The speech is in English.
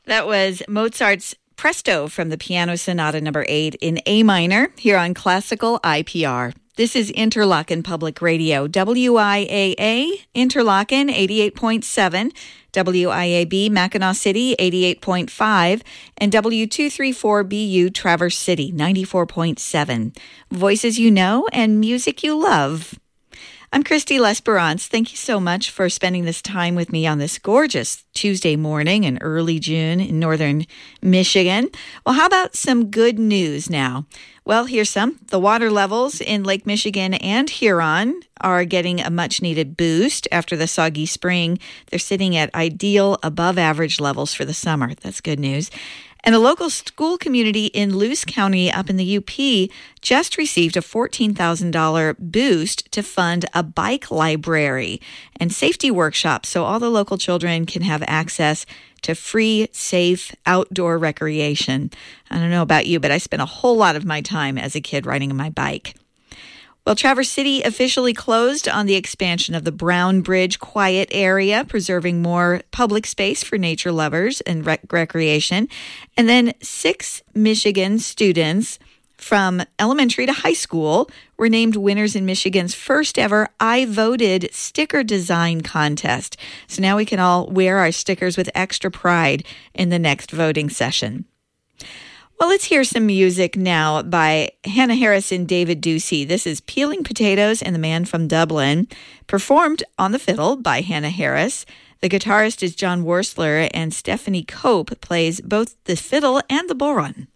That was Mozart's Presto from the Piano Sonata No. 8 in A minor here on Classical IPR. This is Interlochen Public Radio, WIAA, Interlochen 88.7, WIAB, Mackinac City 88.5, and W234BU, Traverse City 94.7. Voices you know and music you love. I'm Christy L'Esperance. Thank you so much for spending this time with me on this gorgeous Tuesday morning in early June in northern Michigan. Well, how about some good news now? Well, here's some. The water levels in Lake Michigan and Huron are getting a much-needed boost after the soggy spring. They're sitting at ideal above average levels for the summer. That's good news. And a local school community in Luce County up in the UP just received a $14,000 boost to fund a bike library and safety workshops so all the local children can have access to free, safe outdoor recreation. I don't know about you, but I spent a whole lot of my time as a kid riding my bike. Well, Traverse City officially closed on the expansion of the Brown Bridge Quiet Area, preserving more public space for nature lovers and recreation. And then 6 Michigan students from elementary to high school were named winners in Michigan's first ever I Voted sticker design contest. So now we can all wear our stickers with extra pride in the next voting session. Well, let's hear some music now by Hannah Harris and David Ducey. This is Peeling Potatoes and the Man from Dublin, performed on the fiddle by Hannah Harris. The guitarist is John Worsler, and Stephanie Cope plays both the fiddle and the bodhrán.